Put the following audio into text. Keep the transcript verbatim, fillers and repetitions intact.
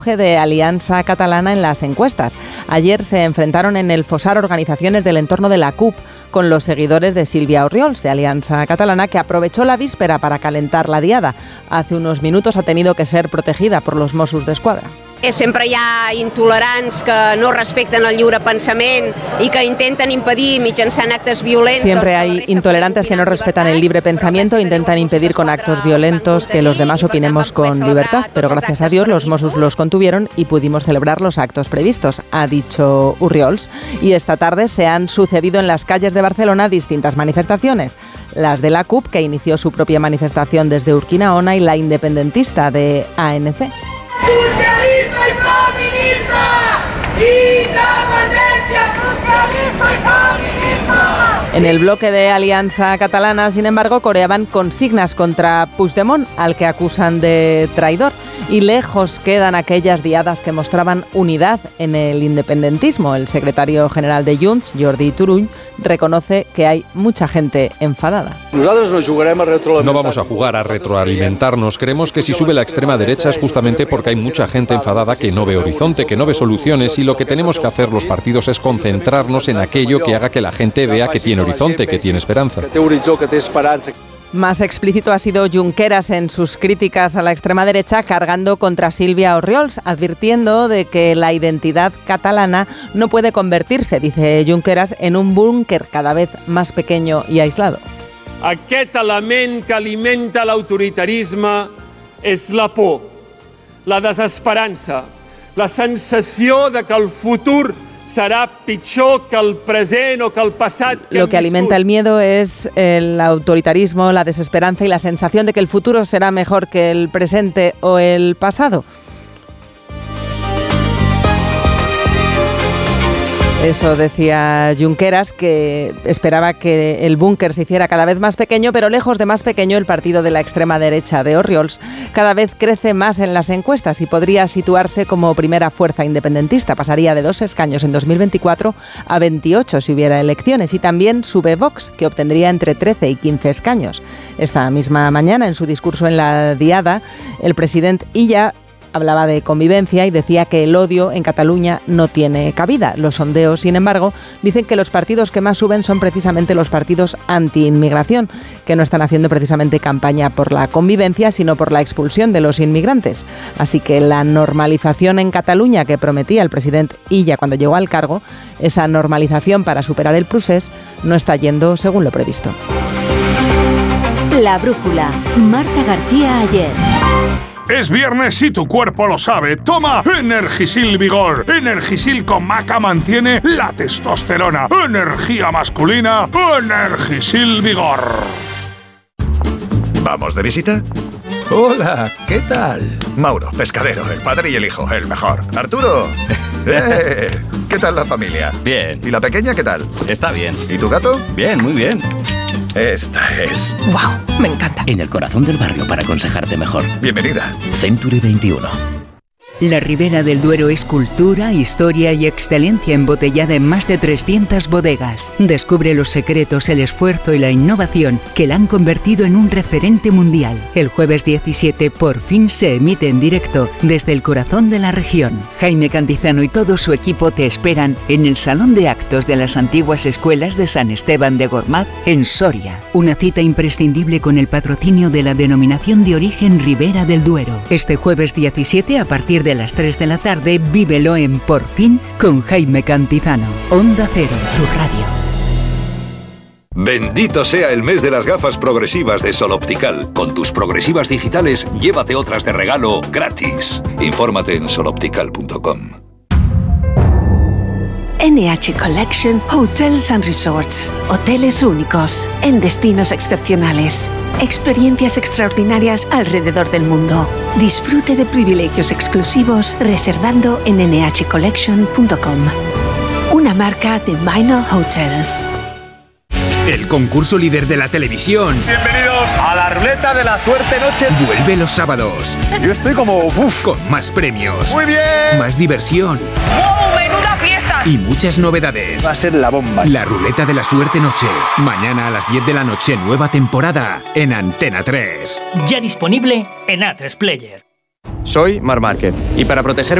de Aliança Catalana en las encuestas. Ayer se enfrentaron en el Fossar organizaciones del entorno de la C U P con los seguidores de Sílvia Orriols, de Aliança Catalana, que aprovechó la víspera para calentar la diada. Hace unos minutos ha tenido que ser protegida por los Mossos d'Esquadra. Sempre hi ha intolerants que no respecten el lliure pensament y que intenten impedir mitjançant actes violentos. Siempre hay intolerantes que no respetan el libre pensamiento e intentan impedir con actos violentos que los demás opinemos con libertad, pero gracias a Dios los Mossos los contuvieron y pudimos celebrar los actos previstos, ha dicho Orriols. Y esta tarde se han sucedido en las calles de Barcelona distintas manifestaciones. Las de la C U P, que inició su propia manifestación desde Urquinaona, y la independentista de A N C. Socialismo y feminismo, independencia, socialismo y feminismo. En el bloque de Aliança Catalana, sin embargo, coreaban consignas contra Puigdemont, al que acusan de traidor. Y lejos quedan aquellas diadas que mostraban unidad en el independentismo. El secretario general de Junts, Jordi Turull, reconoce que hay mucha gente enfadada. No vamos a jugar a retroalimentarnos. Creemos que si sube la extrema derecha es justamente porque hay mucha gente enfadada que no ve horizonte, que no ve soluciones, y lo que tenemos que hacer los partidos es concentrarnos en aquello que haga que la gente vea que tiene horizonte, que tiene esperanza. Más explícito ha sido Junqueras en sus críticas a la extrema derecha, cargando contra Sílvia Orriols, advirtiendo de que la identidad catalana no puede convertirse, dice Junqueras, en un búnker cada vez más pequeño y aislado. Aquest element que alimenta l'autoritarisme és la por, la desesperança, la sensació de que el futur será pitjor que el present o que el passat. Lo que alimenta el miedo es el autoritarismo, la desesperanza y la sensación de que el futuro será mejor que el presente o el pasado. Eso decía Junqueras, que esperaba que el búnker se hiciera cada vez más pequeño, pero lejos de más pequeño, el partido de la extrema derecha de Orriols cada vez crece más en las encuestas y podría situarse como primera fuerza independentista. Pasaría de dos escaños en dos mil veinticuatro a veintiocho si hubiera elecciones, y también sube Vox, que obtendría entre trece y quince escaños. Esta misma mañana, en su discurso en la Diada, el presidente Illa hablaba de convivencia y decía que el odio en Cataluña no tiene cabida. Los sondeos, sin embargo, dicen que los partidos que más suben son precisamente los partidos anti-inmigración, que no están haciendo precisamente campaña por la convivencia, sino por la expulsión de los inmigrantes. Así que la normalización en Cataluña que prometía el presidente Illa cuando llegó al cargo, esa normalización para superar el procés, no está yendo según lo previsto. La brújula. Marta García Ayer. Es viernes y tu cuerpo lo sabe. Toma Energisil Vigor. Energisil con maca mantiene la testosterona. Energía masculina. Energisil Vigor. ¿Vamos de visita? Hola, ¿qué tal? Mauro, pescadero, el padre y el hijo, el mejor. Arturo. eh, ¿Qué tal la familia? Bien. ¿Y la pequeña qué tal? Está bien. ¿Y tu gato? Bien, muy bien. Esta es... ¡Wow! Me encanta. En el corazón del barrio para aconsejarte mejor. Bienvenida. Century veintiuno. La Ribera del Duero es cultura, historia y excelencia embotellada en más de trescientas bodegas. Descubre los secretos, el esfuerzo y la innovación que la han convertido en un referente mundial. El jueves diecisiete por fin se emite en directo desde el corazón de la región. Jaime Cantizano y todo su equipo te esperan en el Salón de Actos de las antiguas escuelas de San Esteban de Gormaz, en Soria. Una cita imprescindible con el patrocinio de la denominación de origen Ribera del Duero. Este jueves diecisiete, a partir de a las tres de la tarde, vívelo en Por Fin con Jaime Cantizano. Onda Cero, tu radio. Bendito sea el mes de las gafas progresivas de Sol Optical. Con tus progresivas digitales, llévate otras de regalo gratis. Infórmate en sol optical punto com. N H Collection Hotels and Resorts. Hoteles únicos, en destinos excepcionales. Experiencias extraordinarias alrededor del mundo. Disfrute de privilegios exclusivos reservando en ene hache collection punto com. Una marca de Minor Hotels. El concurso líder de la televisión. Bienvenidos a la ruleta de la suerte noche. Vuelve los sábados. Yo estoy como... Uf. Con más premios. Muy bien. Más diversión. ¡Wow! ¡Menuda fiesta! Y muchas novedades. Va a ser la bomba. La ruleta de la suerte noche. Mañana a las diez de la noche, nueva temporada en Antena tres. Ya disponible en A tres Player. Soy Marc Márquez y para proteger